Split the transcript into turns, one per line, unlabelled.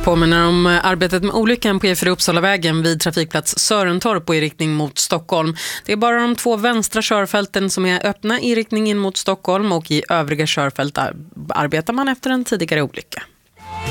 Påminner om arbetet med olyckan på E4 Uppsalavägen vid trafikplats Sörentorp och i riktning mot Stockholm. Det är bara de 2 vänstra körfälten som är öppna i riktning in mot Stockholm och i övriga körfält arbetar man efter en tidigare olycka.